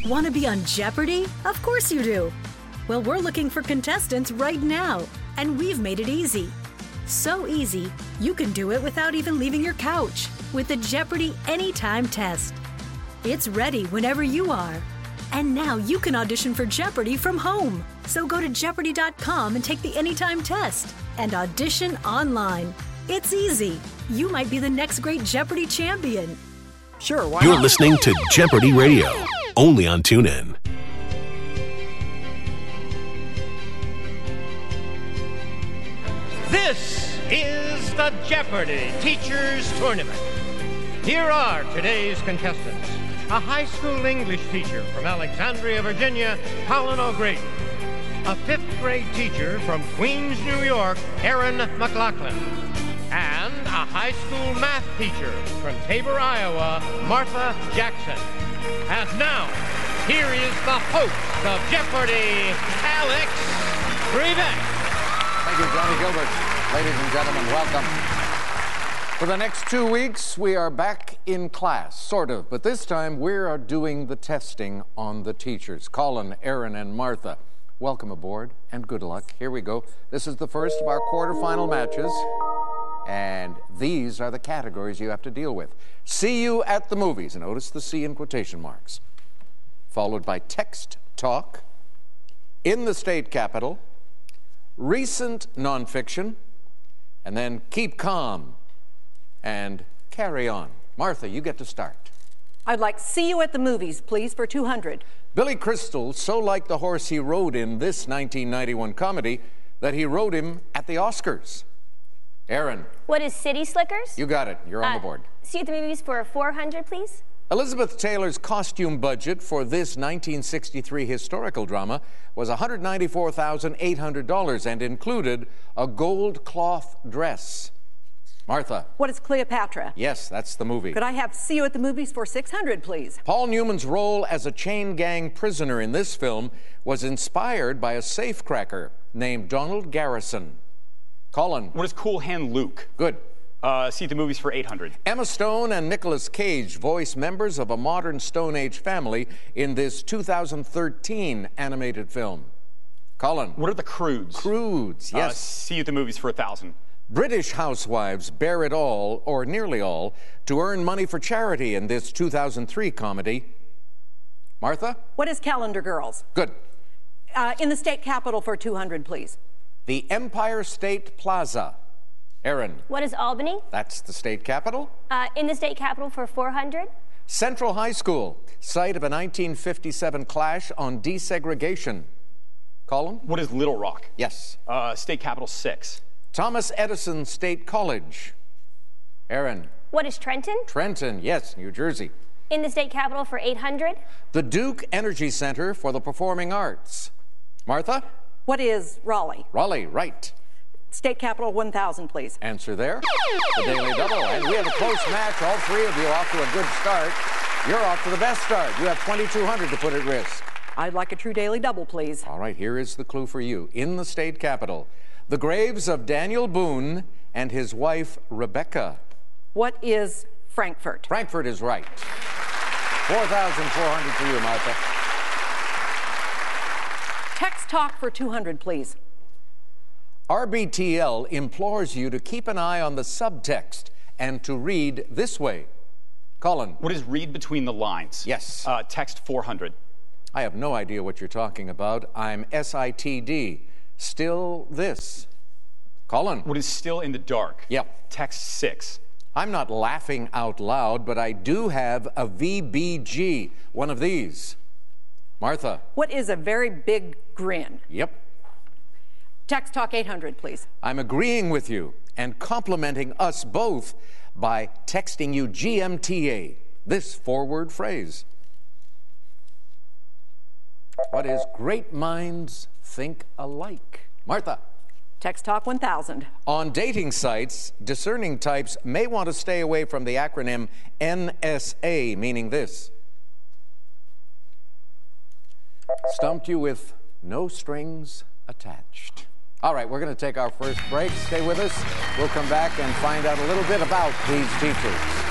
Want to be on Jeopardy? Of course you do. Well, we're looking for contestants right now, and we've made it easy. So easy, you can do it without even leaving your couch with the Jeopardy Anytime test. It's ready whenever you are. And now you can audition for Jeopardy from home. So go to Jeopardy.com and take the Anytime test and audition online. It's easy. You might be the next great Jeopardy champion. Sure, why You're not? listening to Jeopardy Radio, only on TuneIn. This is the Jeopardy Teachers Tournament. Here are today's contestants. A high school English teacher from Alexandria, Virginia, Colin O'Grady. A fifth grade teacher from Queens, New York, Erin McLaughlin. And a high school math teacher from Tabor, Iowa, Martha Jackson. And now, here is the host of Jeopardy, Alex Trebek. Thank you, Johnny Gilbert. Ladies and gentlemen, welcome. For the next 2 weeks, we are back in class, sort of, but this time we are doing the testing on the teachers, Colin, Erin, and Martha. Welcome aboard, and good luck. Here we go. This is the first of our quarterfinal matches, and these are the categories you have to deal with. See you at the movies, and notice the C in quotation marks, followed by text talk, in the state capital, recent nonfiction, and then keep calm and carry on. Martha, you get to start. I'd like See You at the Movies, please, for 200. Billy Crystal so liked the horse he rode in this 1991 comedy that he rode him at the Oscars. Erin. What is City Slickers? You got it. You're on the board. See You at the Movies for 400, please. Elizabeth Taylor's costume budget for this 1963 historical drama was $194,800 and included a gold cloth dress. Martha. What is Cleopatra? Yes, that's the movie. Could I have See You at the Movies for 600, please? Paul Newman's role as a chain gang prisoner in this film was inspired by a safecracker named Donald Garrison. Colin. What is Cool Hand Luke? Good. See the movies for 800. Emma Stone and Nicolas Cage voice members of a modern Stone Age family in this 2013 animated film. Colin. What are the Croods? Croods, yes. See you at the movies for 1,000. British housewives bear it all, or nearly all, to earn money for charity in this 2003 comedy. Martha? What is Calendar Girls? Good. In the state capitol for 200, please. The Empire State Plaza. Erin. What is Albany? That's the state capital. In the state capitol for 400. Central High School, site of a 1957 clash on desegregation. Colin? What is Little Rock? Yes. State capital 6. Thomas Edison State College. Erin. What is Trenton? Trenton, yes, New Jersey. In the state capitol for 800. The Duke Energy Center for the Performing Arts. Martha? What is Raleigh? Raleigh, right. State capitol 1,000, please. Answer there. The Daily Double. And we have a close match. All three of you off to a good start. You're off to the best start. You have 2,200 to put at risk. I'd like a true Daily Double, please. All right, here is the clue for you. In the state capitol, the graves of Daniel Boone and his wife, Rebecca. What is Frankfurt? Frankfurt is right. 4,400 for you, Martha. Text talk for 200, please. RBTL implores you to keep an eye on the subtext and to read this way. Colin. What is read between the lines? Yes. Text 400. I have no idea what you're talking about. I'm SITD. Still this. Colin. What is still in the dark? Yep. Text 6. I'm not laughing out loud, but I do have a VBG, one of these. Martha. What is a very big grin? Yep. Text talk 800, please. I'm agreeing with you and complimenting us both by texting you GMTA, this forward phrase. What is great minds think alike? Martha. Text talk 1,000. On dating sites, discerning types may want to stay away from the acronym NSA, meaning this. Stumped you with no strings attached. All right, we're going to take our first break. Stay with us. We'll come back and find out a little bit about these teachers.